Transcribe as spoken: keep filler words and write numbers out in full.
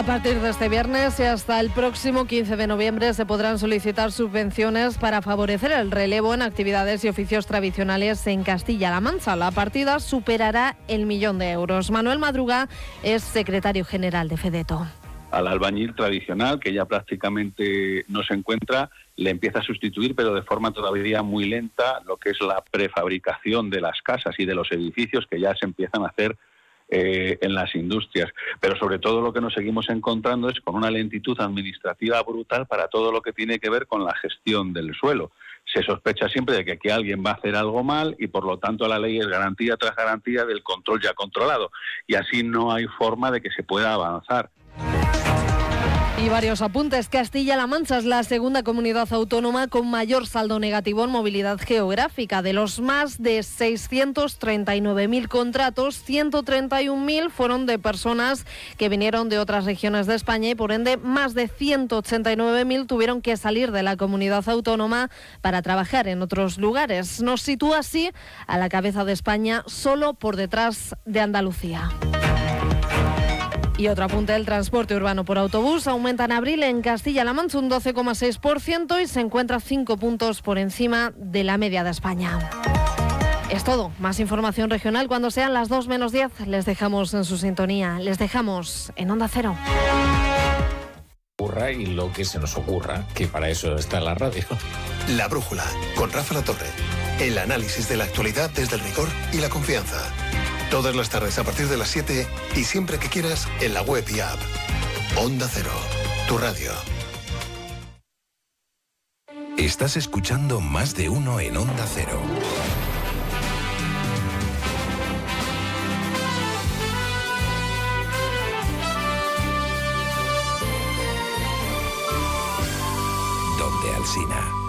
A partir de este viernes y hasta el próximo quince de noviembre se podrán solicitar subvenciones para favorecer el relevo en actividades y oficios tradicionales en Castilla-La Mancha. La partida superará el millón de euros. Manuel Madruga es secretario general de FEDETO. Al albañil tradicional, que ya prácticamente no se encuentra, le empieza a sustituir, pero de forma todavía muy lenta, lo que es la prefabricación de las casas y de los edificios que ya se empiezan a hacer eh, en las industrias. Pero sobre todo lo que nos seguimos encontrando es con una lentitud administrativa brutal para todo lo que tiene que ver con la gestión del suelo. Se sospecha siempre de que aquí alguien va a hacer algo mal y por lo tanto la ley es garantía tras garantía del control ya controlado. Y así no hay forma de que se pueda avanzar. Y varios apuntes. Castilla-La Mancha es la segunda comunidad autónoma con mayor saldo negativo en movilidad geográfica. De los más de seiscientos treinta y nueve mil contratos, ciento treinta y un mil fueron de personas que vinieron de otras regiones de España y por ende más de ciento ochenta y nueve mil tuvieron que salir de la comunidad autónoma para trabajar en otros lugares. Nos sitúa así a la cabeza de España, solo por detrás de Andalucía. Y otro apunte, el transporte urbano por autobús aumenta en abril en Castilla-La Mancha un doce coma seis por ciento y se encuentra cinco puntos por encima de la media de España. Es todo. Más información regional cuando sean las dos menos diez. Les dejamos en su sintonía. Les dejamos en Onda Cero. Ocurra y lo que se nos ocurra, que para eso está la radio. La Brújula, con Rafa La Torre. El análisis de la actualidad desde el rigor y la confianza. Todas las tardes a partir de las siete y siempre que quieras en la web y app. Onda Cero, tu radio. Estás escuchando Más de Uno en Onda Cero. Donde Alsina.